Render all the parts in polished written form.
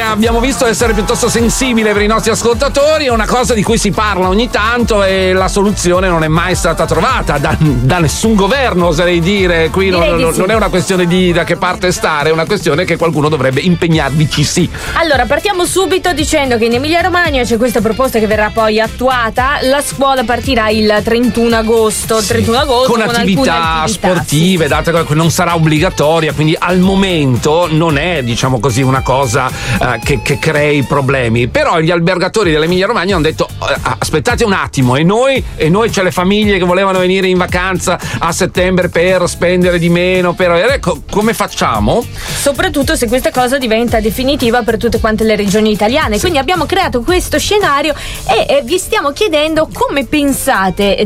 abbiamo visto essere piuttosto sensibile per i nostri ascoltatori, è una cosa di cui si parla ogni tanto e la soluzione non è mai stata trovata da nessun governo, oserei dire. Qui non è una questione di da che parte stare, è una questione che qualcuno dovrebbe impegnarvici, sì. Allora, partiamo subito dicendo che in Emilia-Romagna c'è questa proposta che verrà poi attuata. La scuola partirà il 31 agosto, Sì, con attività sportive, sì. dato che non sarà obbligatoria, quindi al momento non è, diciamo così, una cosa che crei problemi. Però gli albergatori dell'Emilia Romagna hanno detto aspettate un attimo, e noi c'è le famiglie che volevano venire in vacanza a settembre per spendere di meno, come facciamo? Soprattutto se questa cosa diventa definitiva per tutte quante le regioni italiane. Quindi abbiamo creato questo scenario e vi stiamo chiedendo come pensate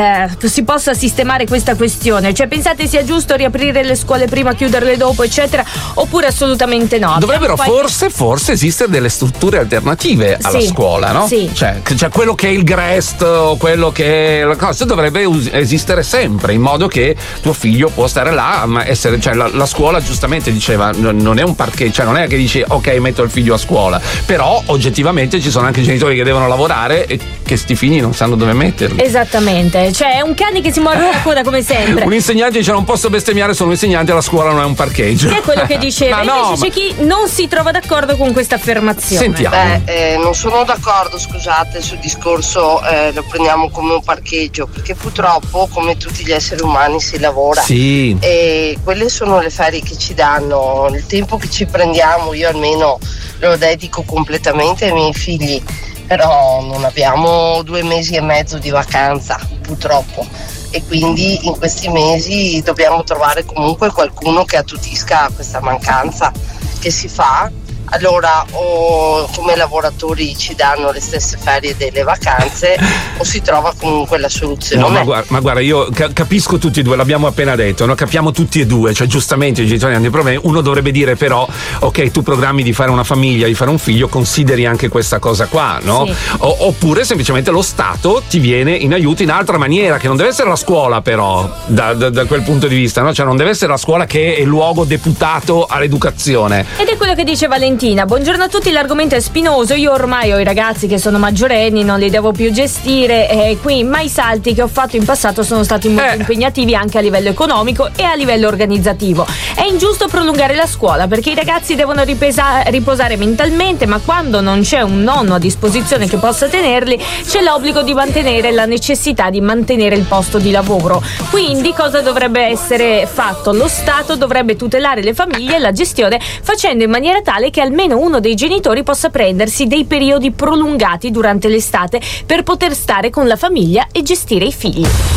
si possa sistemare questa questione. Cioè, pensate sia giusto riaprire le scuole prima, chiuderle dopo, eccetera, oppure assolutamente no? Dovrebbero forse esistere delle strutture alternative alla scuola, no? Sì. Cioè quello che è il GREST o quello che è la cosa dovrebbe esistere sempre, in modo che tuo figlio può stare là, ma la scuola giustamente diceva non è un parcheggio, cioè non è che dici ok metto il figlio a scuola, però oggettivamente ci sono anche genitori che devono lavorare e che sti figli non sanno dove metterli. Esattamente, cioè è un cane che si morde la coda come sempre. Un insegnante dice non posso bestemmiare, sono un insegnante, la scuola non è un parcheggio. Che è quello che diceva. Invece c'è chi non si trova d'accordo con questa affermazione. Sentiamo. Non sono d'accordo, scusate, sul discorso lo prendiamo come un parcheggio, perché purtroppo come tutti gli esseri umani si lavora. Sì. E quelle sono le ferie che ci danno, il tempo che ci prendiamo, io almeno lo dedico completamente ai miei figli, però non abbiamo 2 mesi e mezzo di vacanza purtroppo, e quindi in questi mesi dobbiamo trovare comunque qualcuno che attutisca questa mancanza che si fa. Allora o come lavoratori ci danno le stesse ferie delle vacanze o si trova comunque la soluzione. No, ma guarda, io capisco tutti e due, l'abbiamo appena detto, no? Capiamo tutti e due, cioè giustamente i genitori hanno dei problemi. Uno dovrebbe dire però ok, tu programmi di fare una famiglia, di fare un figlio, consideri anche questa cosa qua, no? Sì. Oppure semplicemente lo Stato ti viene in aiuto in altra maniera, che non deve essere la scuola però da quel punto di vista, no? Cioè non deve essere la scuola che è il luogo deputato all'educazione. Ed è quello che dice Valentina. Buongiorno a tutti, l'argomento è spinoso, io ormai ho i ragazzi che sono maggiorenni, non li devo più gestire, ma i salti che ho fatto in passato sono stati molto impegnativi anche a livello economico e a livello organizzativo. È ingiusto prolungare la scuola perché i ragazzi devono riposare mentalmente, ma quando non c'è un nonno a disposizione che possa tenerli, c'è l'obbligo di mantenere la necessità di mantenere il posto di lavoro. Quindi cosa dovrebbe essere fatto? Lo Stato dovrebbe tutelare le famiglie e la gestione, facendo in maniera tale che almeno uno dei genitori possa prendersi dei periodi prolungati durante l'estate per poter stare con la famiglia e gestire i figli.